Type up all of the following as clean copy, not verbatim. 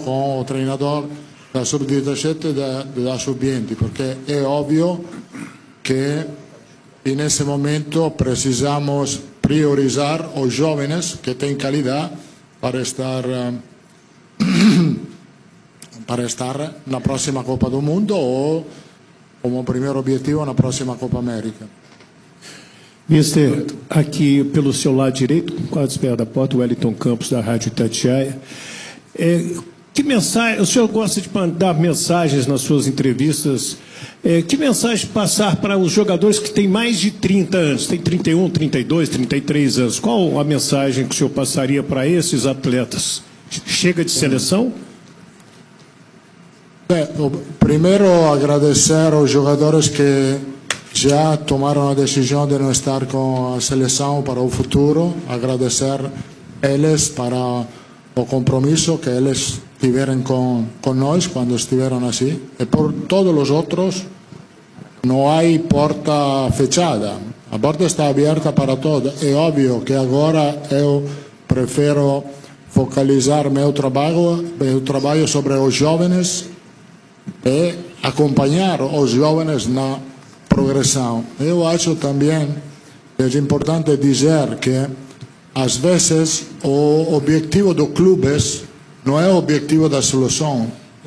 con il treinador da sub-17 e da sub-20, perché è ovvio che in questo momento precisamos priorizar os jóvenes que têm qualidade para estar na próxima Copa do Mundo ou como primeiro objetivo na próxima Copa América. Mister, aqui pelo seu lado direito, quase perto da porta, o Wellington Campos, da Rádio Itatiaia. Que mensagem, o senhor gosta de mandar mensagens nas suas entrevistas, que mensagem passar para os jogadores que têm mais de 30 anos, tem 31, 32, 33 anos? Qual a mensagem que o senhor passaria para esses atletas? Chega de seleção? Primeiro, agradecer aos jogadores que já tomaram a decisão de não estar com a seleção para o futuro, agradecer eles para o compromisso que eles tiveram com nós quando estiveram assim. E por todos os outros, não há porta fechada. A porta está aberta para todos. É óbvio que agora eu prefiro focalizar meu trabalho sobre os jovens e acompanhar os jovens na progressão. Eu acho também que é importante dizer que às vezes o objetivo dos clubes não é o objetivo da seleção.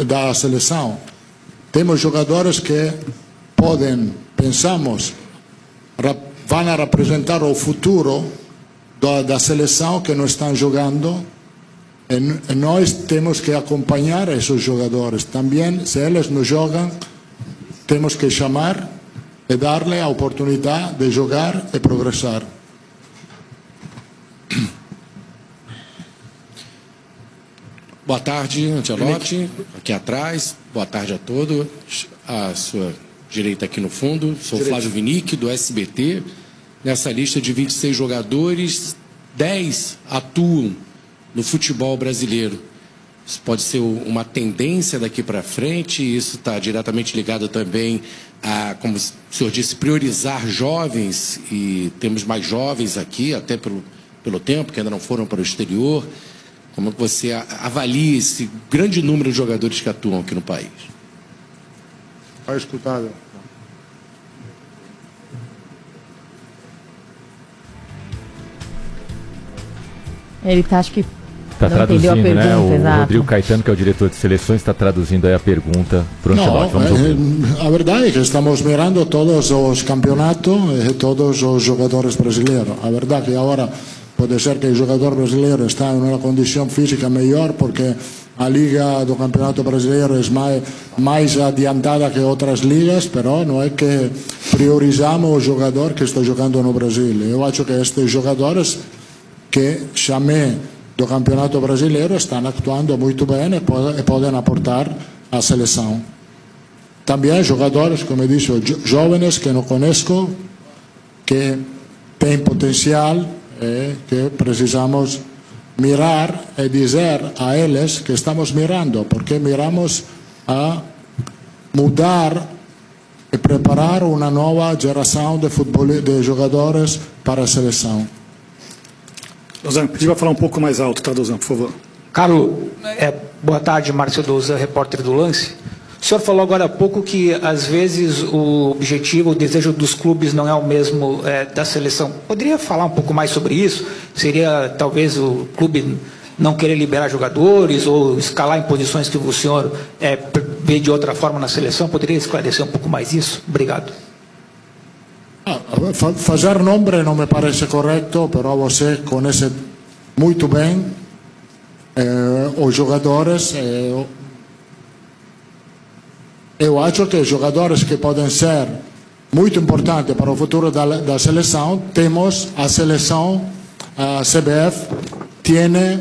Temos jogadores que podem, pensamos, vão representar o futuro da seleção que não estão jogando. E nós temos que acompanhar esses jogadores. Também, se eles não jogam, temos que chamar e dar-lhe a oportunidade de jogar e progressar. Boa tarde, Ancelotti, aqui atrás. Boa tarde a todos. À sua direita aqui no fundo. Sou Flávio Vinick, do SBT. Nessa lista de 26 jogadores, 10 atuam no futebol brasileiro. Isso pode ser uma tendência daqui para frente, isso está diretamente ligado também a, como o senhor disse, priorizar jovens, e temos mais jovens aqui, até pelo tempo, que ainda não foram para o exterior. Como que você avalia esse grande número de jogadores que atuam aqui no país? Vai escutar. Ele tá, acho que está traduzindo, a pergunta, né? O Rodrigo Caetano, que é o diretor de seleções, está traduzindo aí a pergunta para o Ancelotti. Vamos ouvir. A verdade é que estamos mirando todos os campeonatos e todos os jogadores brasileiros. A verdade é que agora pode ser que o jogador brasileiro está em uma condição física melhor, porque a liga do campeonato brasileiro é mais adiantada que outras ligas, mas não é que priorizamos o jogador que está jogando no Brasil. Eu acho que estes jogadores que chamei do campeonato brasileiro estão atuando muito bem e podem aportar à seleção. Também jogadores, como eu disse, jovens que não conheço, que têm potencial e que precisamos mirar e dizer a eles que estamos mirando, porque miramos a mudar e preparar uma nova geração de jogadores para a seleção. Dozan, pedi para falar um pouco mais alto, tá, Dozan, por favor. Caro, boa tarde, Márcio Dozan, repórter do Lance. O senhor falou agora há pouco que, às vezes, o objetivo, o desejo dos clubes não é o mesmo da seleção. Poderia falar um pouco mais sobre isso? Seria, talvez, o clube não querer liberar jogadores ou escalar em posições que o senhor vê de outra forma na seleção? Poderia esclarecer um pouco mais isso? Obrigado. Fazer nome não me parece correto, mas você conhece muito bem os jogadores. Eu acho que jogadores que podem ser muito importantes para o futuro da seleção, temos a seleção, a CBF, tem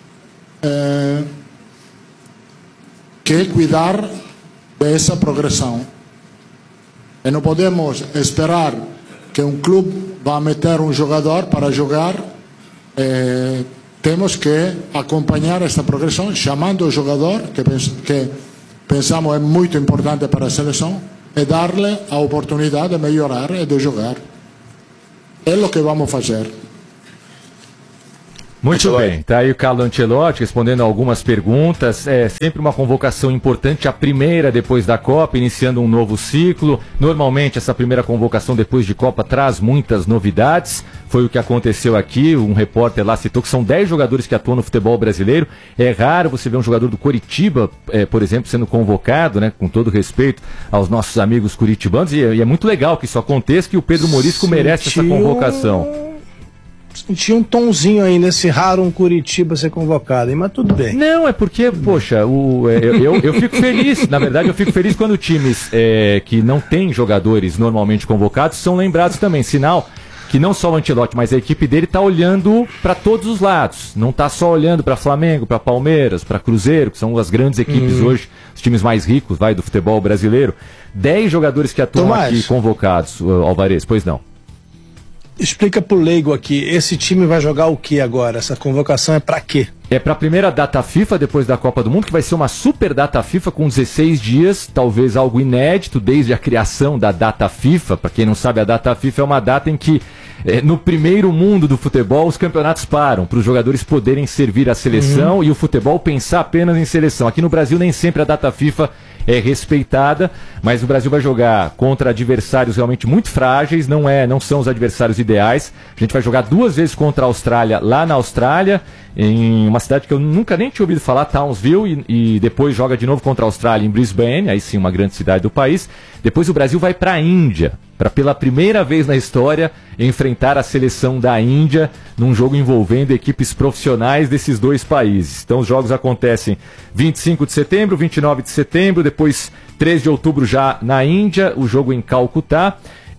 que cuidar dessa progressão. E não podemos esperar que um clube vá meter um jogador para jogar. Temos que acompanhar esta progressão, chamando o jogador, que pensamos é muito importante para a seleção, e dar-lhe a oportunidade de melhorar e de jogar. É o que vamos fazer. Muito bem, tá aí o Carlo Ancelotti respondendo algumas perguntas. É sempre uma convocação importante, a primeira depois da Copa, iniciando um novo ciclo. Normalmente essa primeira convocação depois de Copa traz muitas novidades. Foi o que aconteceu aqui, um repórter lá citou que são 10 jogadores que atuam no futebol brasileiro. É raro você ver um jogador do Coritiba, por exemplo, sendo convocado, né, com todo respeito aos nossos amigos curitibanos. E é muito legal que isso aconteça, que o Pedro Morisco merece essa convocação. Senti um tonzinho aí nesse raro um Curitiba ser convocado, hein? Mas tudo bem. Não, é porque, poxa, eu fico feliz, na verdade eu fico feliz quando times que não têm jogadores normalmente convocados são lembrados também, sinal que não só o Ancelotti, mas a equipe dele está olhando para todos os lados, não está só olhando para Flamengo, para Palmeiras, para Cruzeiro, que são as grandes equipes hoje, os times mais ricos do futebol brasileiro. 10 jogadores que atuam aqui convocados, Alvarez, pois não. Explica pro leigo aqui, esse time vai jogar o que agora? Essa convocação é pra quê? É para a primeira data FIFA depois da Copa do Mundo, que vai ser uma super data FIFA com 16 dias, talvez algo inédito desde a criação da data FIFA. Para quem não sabe, a data FIFA é uma data em que no primeiro mundo do futebol os campeonatos param, para os jogadores poderem servir a seleção e o futebol pensar apenas em seleção. Aqui no Brasil nem sempre a data FIFA é respeitada, mas o Brasil vai jogar contra adversários realmente muito frágeis, não são os adversários ideais. A gente vai jogar 2 vezes contra a Austrália, lá na Austrália, em uma cidade que eu nunca nem tinha ouvido falar, Townsville, e depois joga de novo contra a Austrália em Brisbane, aí sim uma grande cidade do país. Depois o Brasil vai para a Índia, para pela primeira vez na história enfrentar a seleção da Índia num jogo envolvendo equipes profissionais desses 2 países. Então os jogos acontecem 25 de setembro, 29 de setembro, depois 3 de outubro já na Índia, o jogo em Calcutá.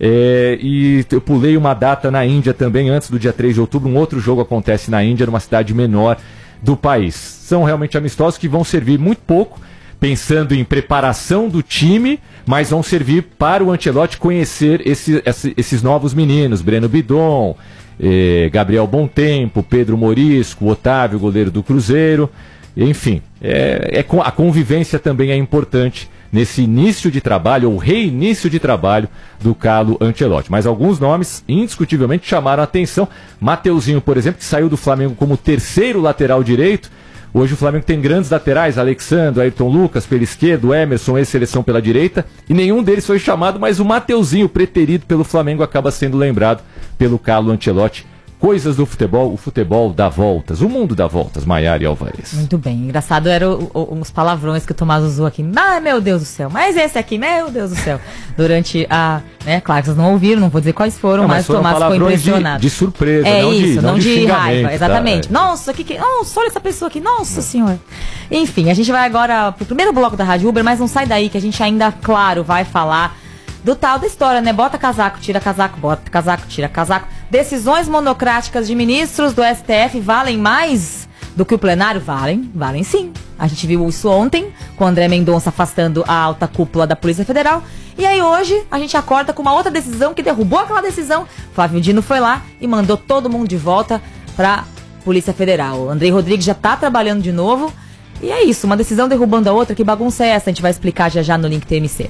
E eu pulei uma data na Índia também, antes do dia 3 de outubro, um outro jogo acontece na Índia, numa cidade menor do país. São realmente amistosos que vão servir muito pouco, pensando em preparação do time, mas vão servir para o Ancelotti conhecer esses novos meninos, Breno Bidon, Gabriel Bontempo, Pedro Morisco, Otávio, goleiro do Cruzeiro, enfim, a convivência também é importante nesse início de trabalho, ou reinício de trabalho do Carlo Ancelotti. Mas alguns nomes indiscutivelmente chamaram a atenção. Mateuzinho, por exemplo, que saiu do Flamengo como 3º lateral direito. Hoje o Flamengo tem grandes laterais, Alexandre, Ayrton Lucas pela esquerda, o Emerson, ex-seleção pela direita, e nenhum deles foi chamado, mas o Mateuzinho, preterido pelo Flamengo, acaba sendo lembrado pelo Carlo Ancelotti. Coisas do futebol, o futebol dá voltas, o mundo dá voltas, Maiara e Alvarez. Muito bem, engraçado eram os palavrões que o Tomás usou aqui. Ah, meu Deus do céu, mas esse aqui, meu Deus do céu. Durante a, claro que vocês não ouviram, não vou dizer quais foram, mas o Tomás ficou impressionado. De surpresa, não de raiva, exatamente. Tá, Nossa, nossa, olha essa pessoa aqui, nossa senhora. Enfim, a gente vai agora pro primeiro bloco da Rádio Uber, mas não sai daí que a gente ainda, claro, vai falar do tal da história, né? Bota casaco, tira casaco, bota casaco, tira casaco. Decisões monocráticas de ministros do STF valem mais do que o plenário? Valem sim. A gente viu isso ontem, com o André Mendonça afastando a alta cúpula da Polícia Federal. E aí hoje a gente acorda com uma outra decisão que derrubou aquela decisão. Flávio Dino foi lá e mandou todo mundo de volta pra Polícia Federal. O Andrei Rodrigues já tá trabalhando de novo. E é isso, uma decisão derrubando a outra. Que bagunça é essa? A gente vai explicar já no Link TMC.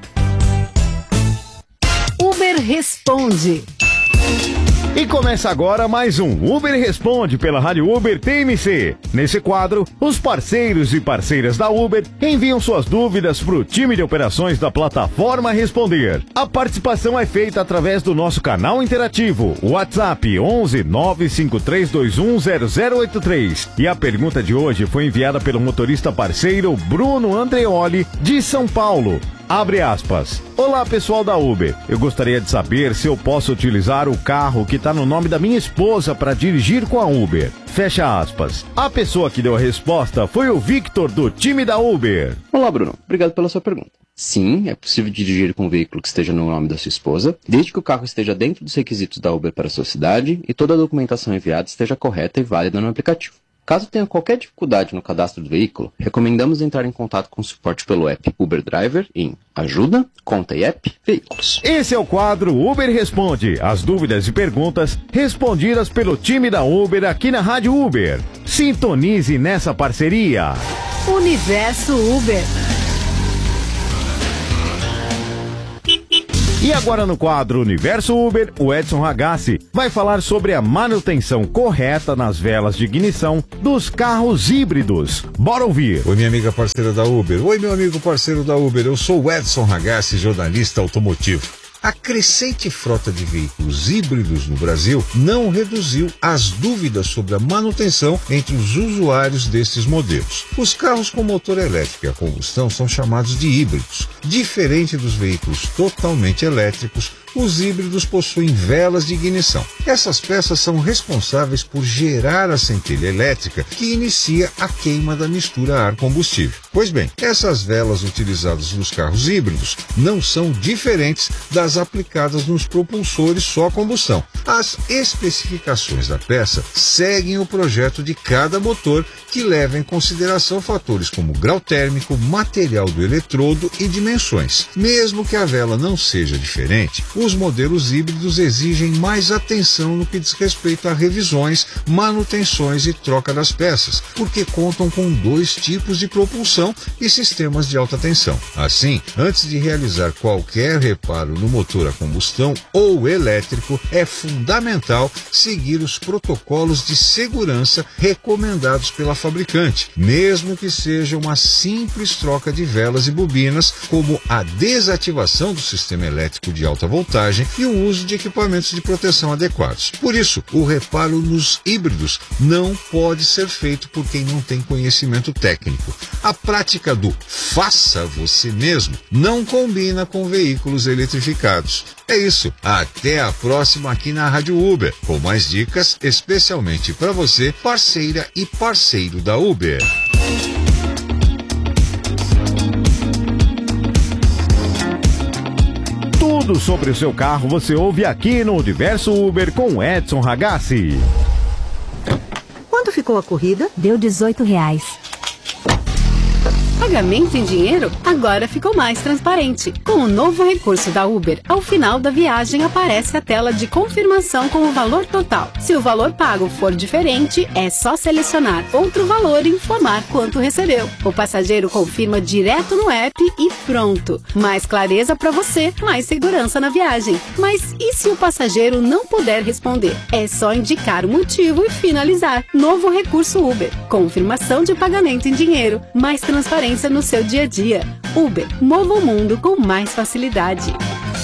Uber Responde. E começa agora mais um Uber Responde pela Rádio Uber TMC. Nesse quadro, os parceiros e parceiras da Uber enviam suas dúvidas para o time de operações da plataforma Responder. A participação é feita através do nosso canal interativo, WhatsApp 11 95321 0083. E a pergunta de hoje foi enviada pelo motorista parceiro Bruno Andreoli, de São Paulo. Abre aspas. Olá, pessoal da Uber. Eu gostaria de saber se eu posso utilizar o carro que está no nome da minha esposa para dirigir com a Uber. Fecha aspas. A pessoa que deu a resposta foi o Victor, do time da Uber. Olá, Bruno. Obrigado pela sua pergunta. Sim, é possível dirigir com um veículo que esteja no nome da sua esposa, desde que o carro esteja dentro dos requisitos da Uber para a sua cidade e toda a documentação enviada esteja correta e válida no aplicativo. Caso tenha qualquer dificuldade no cadastro do veículo, recomendamos entrar em contato com o suporte pelo app Uber Driver em Ajuda, Conta e App, Veículos. Esse é o quadro Uber Responde. As dúvidas e perguntas respondidas pelo time da Uber aqui na Rádio Uber. Sintonize nessa parceria. Universo Uber. E agora no quadro Universo Uber, o Edson Ragazzi vai falar sobre a manutenção correta nas velas de ignição dos carros híbridos. Bora ouvir. Oi, minha amiga parceira da Uber. Oi, meu amigo parceiro da Uber. Eu sou o Edson Ragazzi, jornalista automotivo. A crescente frota de veículos híbridos no Brasil não reduziu as dúvidas sobre a manutenção entre os usuários destes modelos. Os carros com motor elétrico e a combustão são chamados de híbridos. Diferente dos veículos totalmente elétricos, os híbridos possuem velas de ignição. Essas peças são responsáveis por gerar a centelha elétrica que inicia a queima da mistura ar-combustível. Pois bem, essas velas utilizadas nos carros híbridos não são diferentes das aplicadas nos propulsores só a combustão. As especificações da peça seguem o projeto de cada motor, que leva em consideração fatores como grau térmico, material do eletrodo e dimensões. Mesmo que a vela não seja diferente, os modelos híbridos exigem mais atenção no que diz respeito a revisões, manutenções e troca das peças, porque contam com 2 tipos de propulsão e sistemas de alta tensão. Assim, antes de realizar qualquer reparo no motor a combustão ou elétrico, é fundamental seguir os protocolos de segurança recomendados pela fabricante, mesmo que seja uma simples troca de velas e bobinas, como a desativação do sistema elétrico de alta voltagem e o uso de equipamentos de proteção adequados. Por isso, o reparo nos híbridos não pode ser feito por quem não tem conhecimento técnico. A prática do faça você mesmo não combina com veículos eletrificados. É isso. Até a próxima aqui na Rádio Uber, com mais dicas especialmente para você, parceira e parceiro da Uber. Tudo sobre o seu carro você ouve aqui no Universo Uber com Edson Ragazzi. Quanto ficou a corrida? Deu R$18. Pagamento em dinheiro agora ficou mais transparente. Com o novo recurso da Uber, ao final da viagem aparece a tela de confirmação com o valor total. Se o valor pago for diferente, é só selecionar outro valor e informar quanto recebeu. O passageiro confirma direto no app e pronto. Mais clareza para você, mais segurança na viagem. Mas e se o passageiro não puder responder? É só indicar o motivo e finalizar. Novo recurso Uber. Confirmação de pagamento em dinheiro. Mais transparência no seu dia a dia. Uber, mova o mundo com mais facilidade.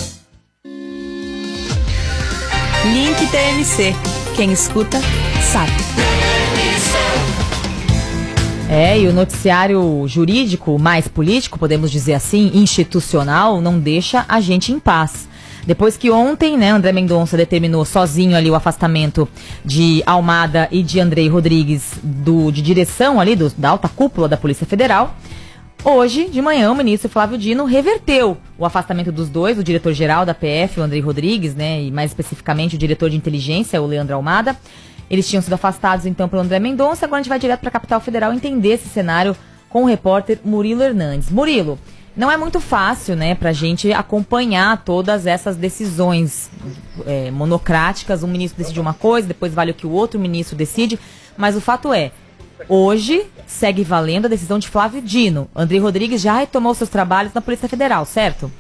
Link TMC. Quem escuta, sabe. E o noticiário jurídico mais político, podemos dizer assim, institucional, não deixa a gente em paz. Depois que ontem, André Mendonça determinou sozinho ali o afastamento de Almada e de Andrei Rodrigues de direção ali da alta cúpula da Polícia Federal, hoje de manhã o ministro Flávio Dino reverteu o afastamento dos dois, o diretor-geral da PF, o Andrei Rodrigues, e mais especificamente o diretor de inteligência, o Leandro Almada. Eles tinham sido afastados então pelo André Mendonça, agora a gente vai direto para a capital federal entender esse cenário com o repórter Murilo Hernandes. Murilo, não é muito fácil, para a gente acompanhar todas essas decisões monocráticas. Um ministro decide uma coisa, depois vale o que o outro ministro decide, mas o fato é, hoje segue valendo a decisão de Flávio Dino. Andrei Rodrigues já retomou seus trabalhos na Polícia Federal, certo?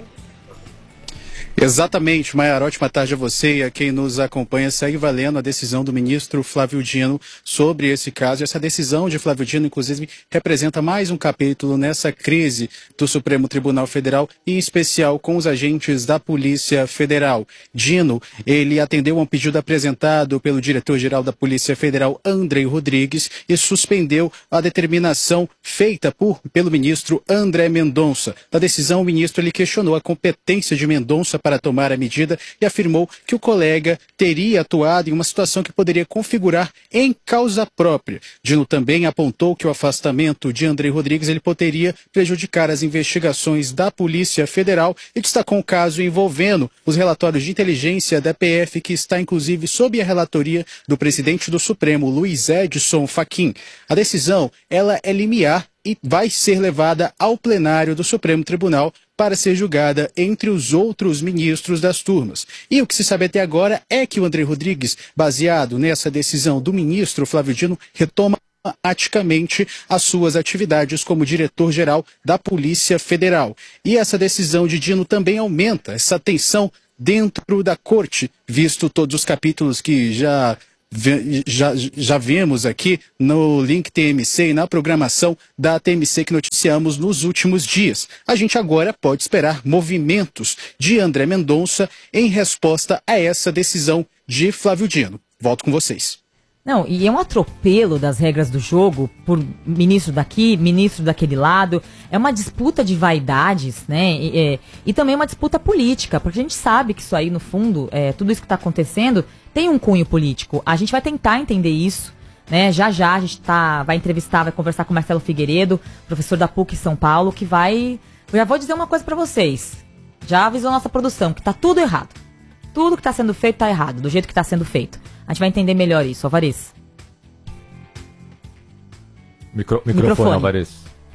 Exatamente, Maiara, ótima tarde a você e a quem nos acompanha. Segue valendo a decisão do ministro Flávio Dino sobre esse caso. Essa decisão de Flávio Dino, inclusive, representa mais um capítulo nessa crise do Supremo Tribunal Federal, em especial com os agentes da Polícia Federal. Dino, ele atendeu a um pedido apresentado pelo diretor-geral da Polícia Federal, Andrei Rodrigues, e suspendeu a determinação feita pelo ministro André Mendonça. Na decisão, o ministro ele questionou a competência de Mendonça para tomar a medida e afirmou que o colega teria atuado em uma situação que poderia configurar em causa própria. Dino também apontou que o afastamento de Andrei Rodrigues ele poderia prejudicar as investigações da Polícia Federal e destacou um caso envolvendo os relatórios de inteligência da PF, que está inclusive sob a relatoria do presidente do Supremo, Luiz Edson Fachin. A decisão ela é limiar e vai ser levada ao plenário do Supremo Tribunal para ser julgada entre os outros ministros das turmas. E o que se sabe até agora é que o Andrei Rodrigues, baseado nessa decisão do ministro Flávio Dino, retoma aticamente as suas atividades como diretor-geral da Polícia Federal. E essa decisão de Dino também aumenta essa tensão dentro da corte, visto todos os capítulos que já vemos aqui no link TMC e na programação da TMC que noticiamos nos últimos dias. A gente agora pode esperar movimentos de André Mendonça em resposta a essa decisão de Flávio Dino. Volto com vocês. Não, e é um atropelo das regras do jogo por ministro daqui, ministro daquele lado. É uma disputa de vaidades, né? E também uma disputa política, porque a gente sabe que isso aí, no fundo, tudo isso que está acontecendo tem um cunho político. A gente vai tentar entender isso, né? Já a gente vai entrevistar, vai conversar com o Marcelo Figueiredo, professor da PUC São Paulo, que vai... Eu já vou dizer uma coisa para vocês. Já avisou nossa produção que tá tudo errado. Tudo que está sendo feito está errado, do jeito que está sendo feito. A gente vai entender melhor isso, Alvarez. Microfone, Alvarez.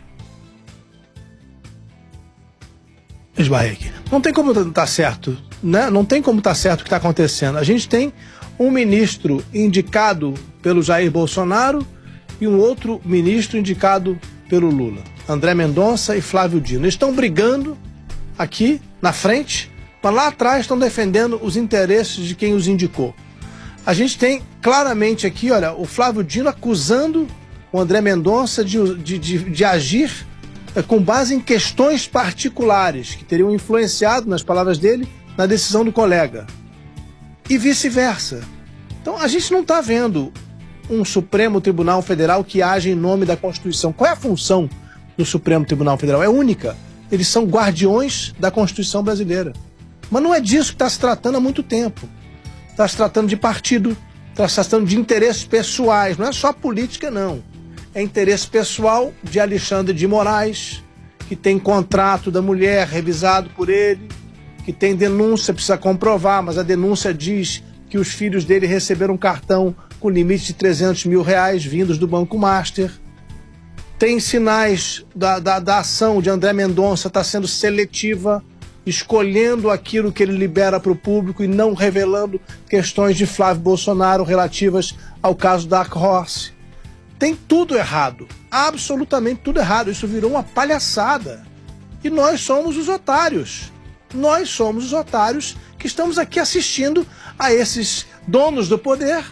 Esbarrei aqui. Não tem como estar certo, né? Não tem como estar certo o que está acontecendo. A gente tem um ministro indicado pelo Jair Bolsonaro e um outro ministro indicado pelo Lula. André Mendonça e Flávio Dino. Eles estão brigando aqui na frente, mas lá atrás estão defendendo os interesses de quem os indicou. A gente tem claramente aqui, olha, o Flávio Dino acusando o André Mendonça de agir com base em questões particulares que teriam influenciado, nas palavras dele, na decisão do colega. E vice-versa. Então a gente não está vendo um Supremo Tribunal Federal que age em nome da Constituição. Qual é a função do Supremo Tribunal Federal? É única. Eles são guardiões da Constituição brasileira. Mas não é disso que está se tratando há muito tempo. Está se tratando de partido, está se tratando de interesses pessoais, não é só política, não. É interesse pessoal de Alexandre de Moraes, que tem contrato da mulher revisado por ele, que tem denúncia, precisa comprovar, mas a denúncia diz que os filhos dele receberam um cartão com limite de R$300 mil vindos do Banco Master. Tem sinais da ação de André Mendonça estar sendo seletiva, escolhendo aquilo que ele libera para o público e não revelando questões de Flávio Bolsonaro relativas ao caso Dark Horse. Tem tudo errado, absolutamente tudo errado. Isso virou uma palhaçada. E nós somos os otários. Nós somos os otários que estamos aqui assistindo a esses donos do poder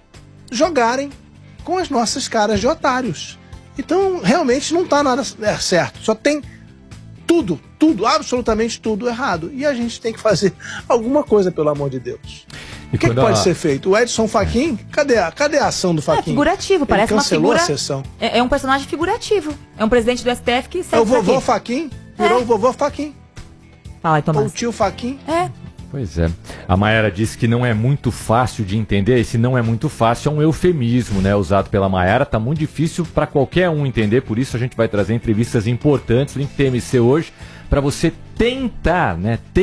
jogarem com as nossas caras de otários. Então, realmente não está nada certo. Só tem tudo, absolutamente tudo errado. E a gente tem que fazer alguma coisa, pelo amor de Deus. O que pode ser feito? O Edson Fachin, cadê a ação do Fachin? É figurativo, parece uma figura... a sessão. É um personagem figurativo. É um presidente do STF que... É o vovô Fachin, virou o vovô Fachin. Fala aí, Tomás. Ou o tio Fachin. Pois é. A Maiara disse que não é muito fácil de entender. Esse não é muito fácil é um eufemismo, né? Usado pela Maiara. Tá muito difícil para qualquer um entender. Por isso a gente vai trazer entrevistas importantes. Link TMC hoje, para você tentar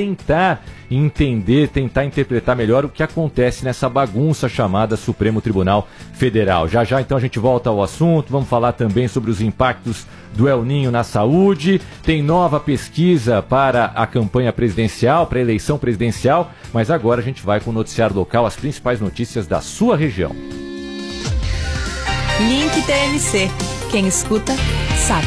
entender, tentar interpretar melhor o que acontece nessa bagunça chamada Supremo Tribunal Federal. Já então a gente volta ao assunto, vamos falar também sobre os impactos do El Niño na saúde. Tem nova pesquisa para a campanha presidencial, para a eleição presidencial, mas agora a gente vai com o noticiário local, as principais notícias da sua região. Link TMC. Quem escuta, sabe.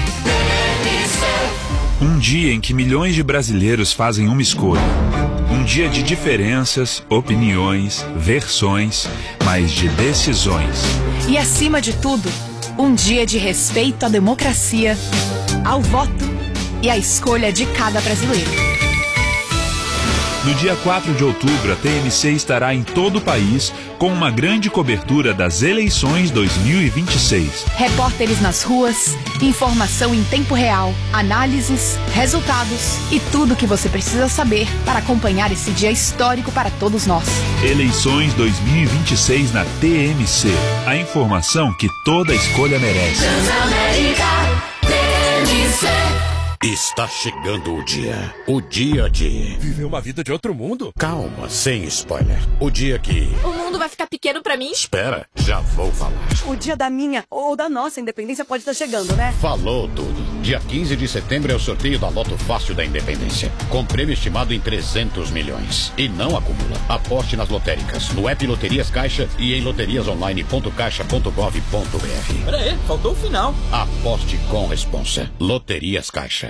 Um dia em que milhões de brasileiros fazem uma escolha. Um dia de diferenças, opiniões, versões, mas de decisões. E acima de tudo, um dia de respeito à democracia, ao voto e à escolha de cada brasileiro. No dia 4 de outubro, a TMC estará em todo o país com uma grande cobertura das eleições 2026. Repórteres nas ruas, informação em tempo real, análises, resultados e tudo o que você precisa saber para acompanhar esse dia histórico para todos nós. Eleições 2026 na TMC. A informação que toda escolha merece. Transamérica, TMC. Está chegando o dia de... Viver uma vida de outro mundo? Calma, sem spoiler. O dia que... O mundo vai ficar pequeno pra mim? Espera, já vou falar. O dia da minha ou da nossa independência pode estar chegando, né? Falou tudo. Dia 15 de setembro é o sorteio da Loto Fácil da Independência, com prêmio estimado em 300 milhões. E não acumula. Aposte nas lotéricas, no app Loterias Caixa e em loteriasonline.caixa.gov.br. Pera aí, faltou o final. Aposte com responsa. Loterias Caixa.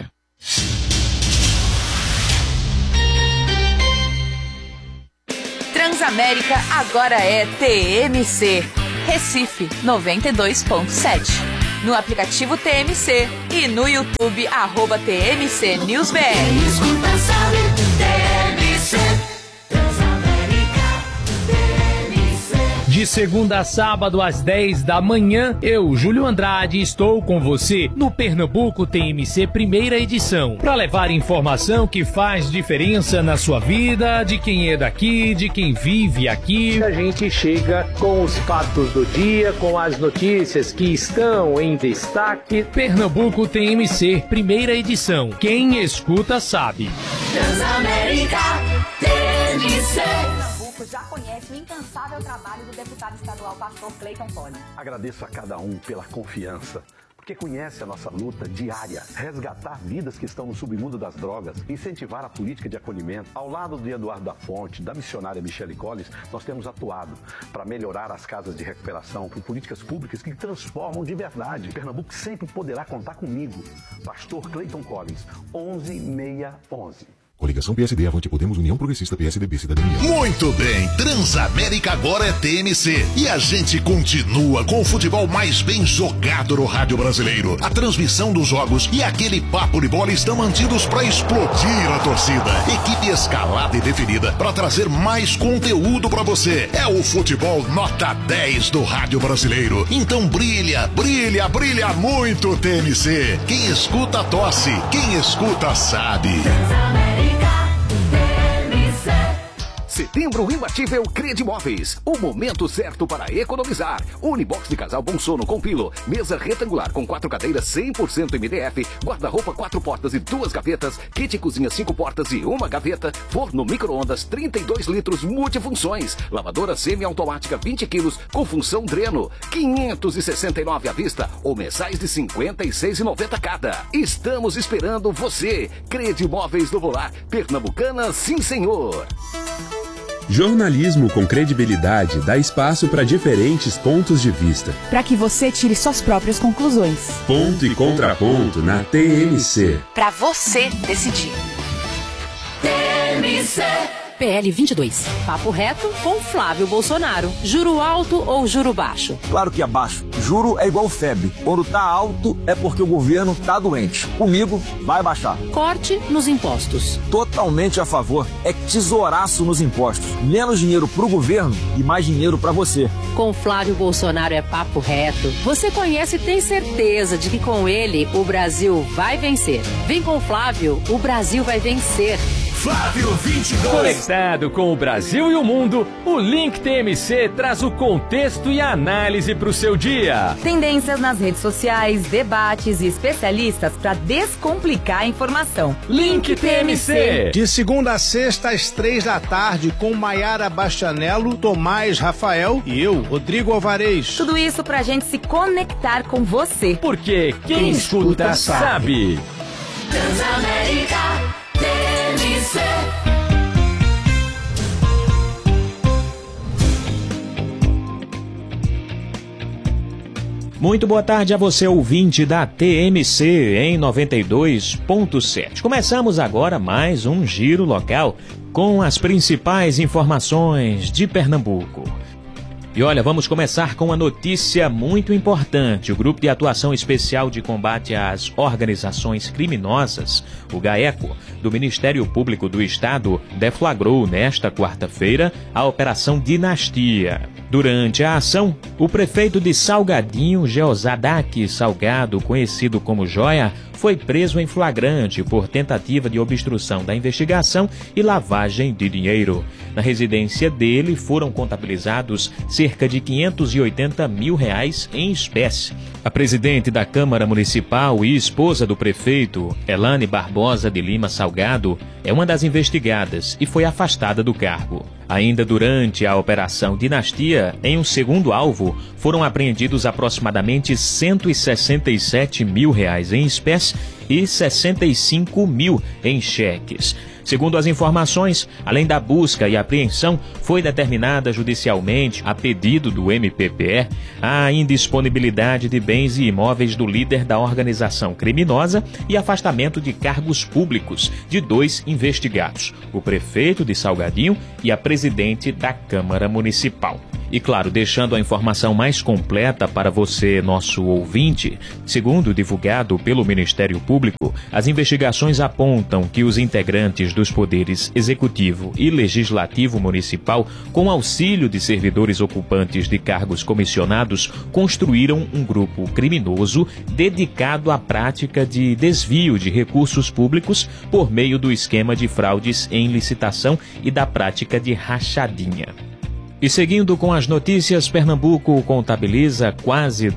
Transamérica agora é TMC. Recife 92.7. No aplicativo TMC e no YouTube @TMC NewsBR. Escuta, sabe, TMC. De segunda a sábado às 10 da manhã, eu, Júlio Andrade, estou com você no Pernambuco TMC primeira edição, para levar informação que faz diferença na sua vida, de quem é daqui, de quem vive aqui. A gente chega com os fatos do dia, com as notícias que estão em destaque. Pernambuco TMC primeira edição. Quem escuta sabe. Transamérica TMC. Já conhece o incansável trabalho do deputado estadual pastor Cleiton Poli. Agradeço a cada um pela confiança, porque conhece a nossa luta diária, resgatar vidas que estão no submundo das drogas, incentivar a política de acolhimento. Ao lado de Eduardo da Fonte, da missionária Michele Colles, nós temos atuado para melhorar as casas de recuperação, por políticas públicas que transformam de verdade. Pernambuco sempre poderá contar comigo. Pastor Cleiton Collins, 11611. Coligação PSD, Avante Podemos, União Progressista, PSDB, Cidadania. Muito bem, Transamérica agora é TMC. E a gente continua com o futebol mais bem jogado no rádio brasileiro. A transmissão dos jogos e aquele papo de bola estão mantidos para explodir a torcida. Equipe escalada e definida para trazer mais conteúdo para você. É o futebol nota 10 do rádio brasileiro. Então brilha, brilha, brilha muito, TMC. Quem escuta tosse, quem escuta sabe. Setembro imbatível Credimóveis. O momento certo para economizar. Unibox de casal Bom Sono com pilo. Mesa retangular com 4 cadeiras 100% MDF. Guarda-roupa 4 portas e 2 gavetas. Kit cozinha 5 portas e 1 gaveta. Forno micro-ondas 32 litros multifunções. Lavadora semi-automática 20 quilos com função dreno. 569 à vista ou mensais de R$ 56,90 cada. Estamos esperando você. Credimóveis do Volar. Pernambucana, sim senhor. Jornalismo com credibilidade dá espaço para diferentes pontos de vista. Para que você tire suas próprias conclusões. Ponto e contraponto na TMC. Para você decidir. TMC. PL 22. Papo reto com Flávio Bolsonaro. Juro alto ou juro baixo? Claro que é baixo. Juro é igual febre. Quando tá alto é porque o governo tá doente. Comigo vai baixar. Corte nos impostos. Totalmente a favor. É tesouraço nos impostos. Menos dinheiro pro governo e mais dinheiro pra você. Com Flávio Bolsonaro é papo reto. Você conhece e tem certeza de que com ele o Brasil vai vencer. Vem com Flávio, o Brasil vai vencer. Flávio 22. Conectado com o Brasil e o mundo, o Link TMC traz o contexto e a análise para o seu dia. Tendências nas redes sociais, debates e especialistas para descomplicar a informação. Link TMC. De segunda a sexta às 3 da tarde com Maiara Bastianello, Tomás Rafael e eu, Rodrigo Alvarez. Tudo isso pra gente se conectar com você. Porque quem escuta sabe. Transamérica TMC. Muito boa tarde a você, ouvinte da TMC em 92.7. Começamos agora mais um giro local com as principais informações de Pernambuco. E olha, vamos começar com uma notícia muito importante. O Grupo de Atuação Especial de Combate às Organizações Criminosas, o GAECO, do Ministério Público do Estado, deflagrou nesta quarta-feira a Operação Dinastia. Durante a ação, o prefeito de Salgadinho, Geosadak Salgado, conhecido como Joia, foi preso em flagrante por tentativa de obstrução da investigação e lavagem de dinheiro. Na residência dele foram contabilizados cerca de R$ 580 mil em espécie. A presidente da Câmara Municipal e esposa do prefeito, Elane Barbosa de Lima Salgado, é uma das investigadas e foi afastada do cargo. Ainda durante a Operação Dinastia, em um segundo alvo, foram apreendidos aproximadamente R$167 mil em espécie e 65 mil em cheques. Segundo as informações, além da busca e apreensão, foi determinada judicialmente, a pedido do MPPE, a indisponibilidade de bens e imóveis do líder da organização criminosa e afastamento de cargos públicos de 2 investigados, o prefeito de Salgadinho e a presidente da Câmara Municipal. E claro, deixando a informação mais completa para você, nosso ouvinte, segundo divulgado pelo Ministério Público, as investigações apontam que os integrantes dos poderes Executivo e Legislativo Municipal, com auxílio de servidores ocupantes de cargos comissionados, construíram um grupo criminoso dedicado à prática de desvio de recursos públicos por meio do esquema de fraudes em licitação e da prática de rachadinha. E seguindo com as notícias, Pernambuco contabiliza quase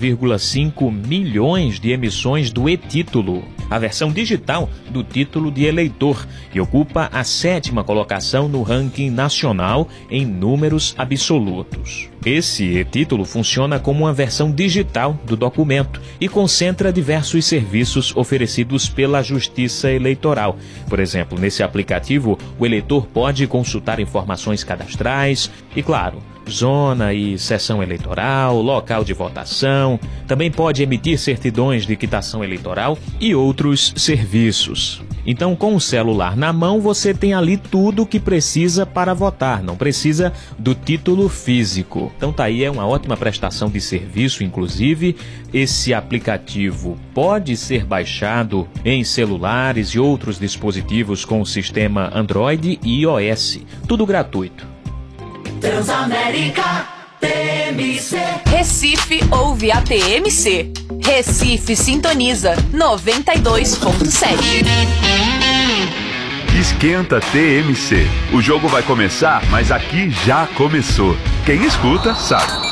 2,5 milhões de emissões do e-título, a versão digital do título de eleitor, e ocupa a 7ª colocação no ranking nacional em números absolutos. Esse e-título funciona como uma versão digital do documento e concentra diversos serviços oferecidos pela Justiça Eleitoral. Por exemplo, nesse aplicativo, o eleitor pode consultar informações cadastrais e, claro, zona e sessão eleitoral, local de votação, também pode emitir certidões de quitação eleitoral e outros serviços. Então, com o celular na mão, você tem ali tudo o que precisa para votar, não precisa do título físico. Então tá aí, é uma ótima prestação de serviço, inclusive. Esse aplicativo pode ser baixado em celulares e outros dispositivos com o sistema Android e iOS, tudo gratuito. Transamérica TMC. Recife ouve a TMC. Recife sintoniza 92.7. Esquenta TMC. O jogo vai começar, mas aqui já começou. Quem escuta sabe.